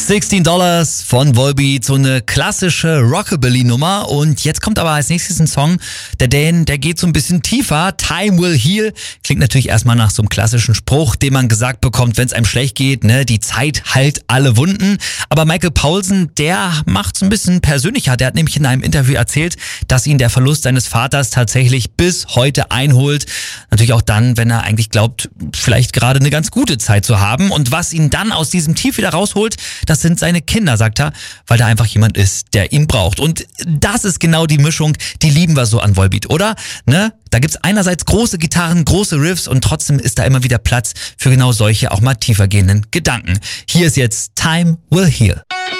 $16 von Volbeat, so eine klassische Rockabilly-Nummer. Und jetzt kommt aber als nächstes ein Song, der geht so ein bisschen tiefer. Time Will Heal. Klingt natürlich erstmal nach so einem klassischen Spruch, den man gesagt bekommt, wenn es einem schlecht geht, ne? Die Zeit heilt alle Wunden. Aber Michael Poulsen, der macht's ein bisschen persönlicher. Der hat nämlich in einem Interview erzählt, dass ihn der Verlust seines Vaters tatsächlich bis heute einholt. Natürlich auch dann, wenn er eigentlich glaubt, vielleicht gerade eine ganz gute Zeit zu haben. Und was ihn dann aus diesem Tief wieder rausholt, das sind seine Kinder, sagt er, weil da einfach jemand ist, der ihn braucht. Und das ist genau die Mischung, die lieben wir so an Volbeat, oder? Ne? Da gibt's einerseits große Gitarren, große Riffs und trotzdem ist da immer wieder Platz für genau solche auch mal tiefer gehenden Gedanken. Hier ist jetzt Time Will Heal.